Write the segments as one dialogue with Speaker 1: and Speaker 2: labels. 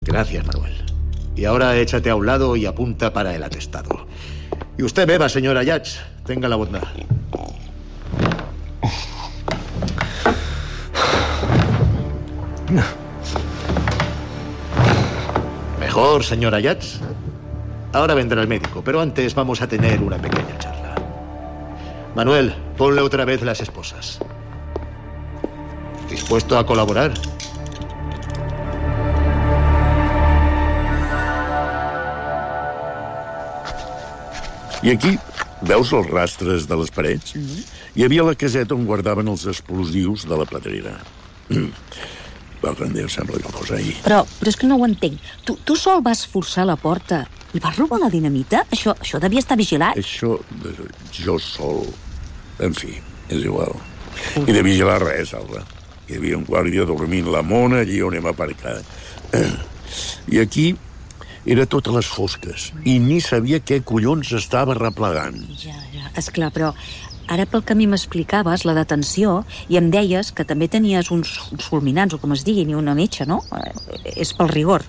Speaker 1: Gracias, Manuel. Y ahora échate a un lado y apunta para el atestado. Y usted beba, señor Ayats. Tenga la bondad. Mejor, señor Ayats. Ahora vendrá el médico, pero antes vamos a tener una pequeña charla. Manuel, ponle otra vez las esposas. ¿Dispuesto a colaborar?
Speaker 2: I aquí, veus els rastres de les parets? Hi havia la caseta on guardaven els explosius de la pedrera. Va rendir, sembla que fos ahir.
Speaker 3: Però és que no ho entenc. Tu sol vas forçar la porta i vas robar la dinamita? Això devia estar vigilat.
Speaker 2: Això, jo sol... En fi, és igual. I de vigilar res, Alba. Hi havia un guàrdia dormint la mona allí on hem aparcat. I aquí era totes les fosques i ni sabia què collons estava replegant.
Speaker 3: Ja. Esclar, però ara pel que a mi m'explicaves la detenció i em deies que també tenies uns fulminants, o com es diguin, i una metxa, no? És pel rigor.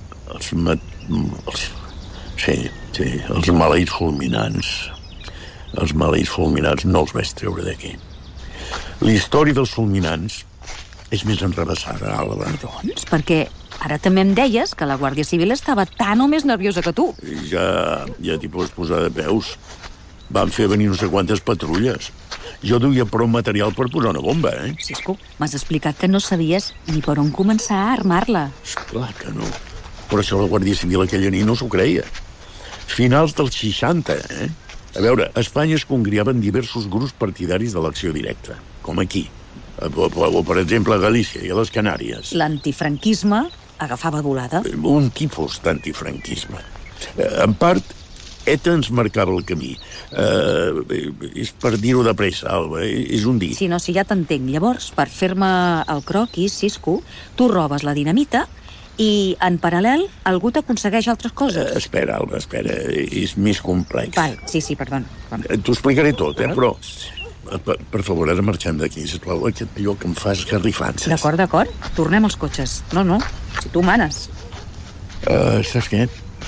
Speaker 2: Sí, els maleïts fulminants. Els maleïts fulminants no els vaig treure d'aquí. La història dels fulminants és més enrevessada, Alba.
Speaker 3: Doncs perquè ara també em deies que la Guàrdia Civil estava tan o més nerviosa que tu.
Speaker 2: Ja t'hi pots posar de peus. Van fer venir no sé quantes patrulles. Jo duia prou material per posar una bomba,
Speaker 3: Cisco, m'has explicat que no sabies ni per on començar a armar-la.
Speaker 2: Esclar que no. Però això la Guàrdia Civil aquella nit no s'ho creia. Finals dels 60, A veure, a Espanya es congregaven diversos grups partidaris de l'acció directa, com aquí. O, per exemple, a Galícia i a les Canàries.
Speaker 3: L'antifranquisme agafava volada.
Speaker 2: Un tipus d'antifranquisme. En part, ETA ens marcava el camí. És per dir-ho de pressa, Alba, és un dir.
Speaker 3: Sí, si ja t'entenc. Llavors, per fer-me el croquis, Cisco, tu robes la dinamita i, en paral·lel, algú t'aconsegueix altres coses.
Speaker 2: Espera, Alba, espera. És més complex.
Speaker 3: Val, sí, perdona.
Speaker 2: T'ho explicaré tot, però... Per favor, ara marxem d'aquí, sisplau. Allò que em fa esgarrifances.
Speaker 3: D'acord. Tornem als cotxes. No, si tu manes.
Speaker 2: Saps què?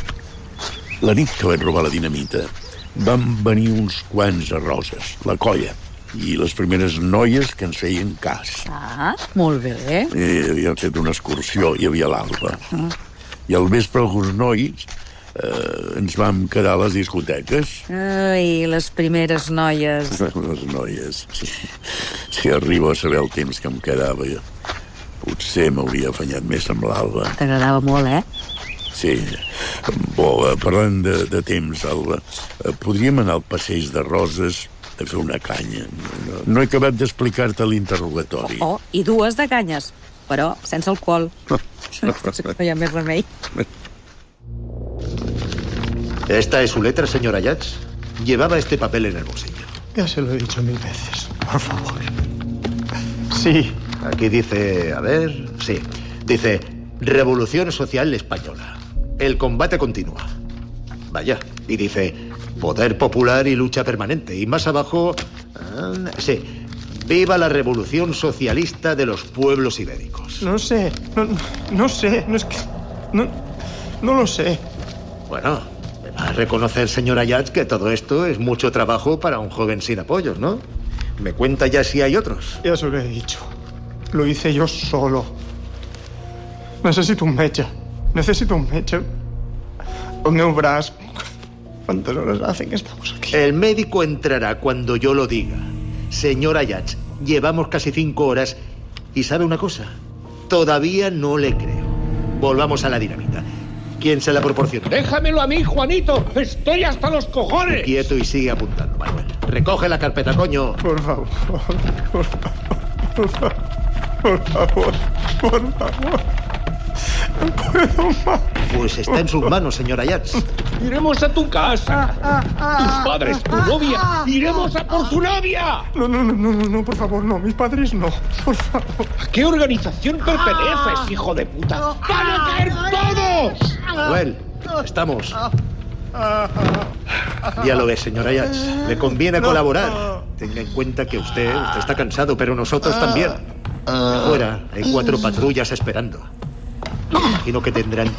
Speaker 2: La nit que vaig robar la dinamita van venir uns quants a Roses, la colla, i les primeres noies que ens feien cas.
Speaker 3: Ah, molt bé.
Speaker 2: I havíem fet una excursió, hi havia l'Alba. I al vespre alguns nois ens vam quedar a les discoteques.
Speaker 3: Ai, les primeres noies.
Speaker 2: Les noies. Si arribo a saber el temps que em quedava, potser m'hauria afanyat més amb l'Alba.
Speaker 3: T'agradava molt,
Speaker 2: Sí. Parlant de temps, Alba, podríem anar al passeig de Roses a fer una canya. No he acabat d'explicar-te l'interrogatori.
Speaker 3: I dues de canyes, però sense alcohol. No hi ha més remei.
Speaker 1: ¿Esta es su letra, señor Ayats? Llevaba este papel en el bolsillo.
Speaker 4: Ya se lo he dicho 1000 veces. Por favor. Sí.
Speaker 1: Aquí dice, sí. Dice, Revolución Social Española. El combate continúa. Vaya. Y dice, poder popular y lucha permanente. Y más abajo, sí. Viva la revolución socialista de los pueblos ibéricos.
Speaker 4: No sé. No sé. No es que... No lo sé.
Speaker 1: Bueno, me va a reconocer, señor Ayats, que todo esto es mucho trabajo para un joven sin apoyos, ¿no? ¿Me cuenta ya si hay otros?
Speaker 4: Ya se lo he dicho. Lo hice yo solo. Necesito un metge. El meu braç. ¿Cuántas horas hace que estamos aquí?
Speaker 1: El médico entrará cuando yo lo diga. Señor Ayats, llevamos casi 5 horas y ¿sabe una cosa? Todavía no le creo. Volvamos a la dinamita. ¿Quién se la proporciona?
Speaker 5: ¡Déjamelo a mí, Juanito! ¡Estoy hasta los cojones!
Speaker 1: Quieto y sigue apuntando, Manuel. Recoge la carpeta, coño.
Speaker 4: Por favor. No puedo más.
Speaker 1: Pues está en sus manos, señor Ayats.
Speaker 5: Iremos a tu casa. Tus padres, tu novia. Iremos a por tu novia.
Speaker 4: No, por favor, no. Mis padres no. Por favor.
Speaker 5: ¿A qué organización perteneces, hijo de puta? ¡Van a caer todos!
Speaker 1: Manuel, estamos. Ya lo ves, señor Ayats. Le conviene colaborar. Tenga en cuenta que usted está cansado, pero nosotros también. Fuera, hay 4 patrullas esperando. imagino que tendrán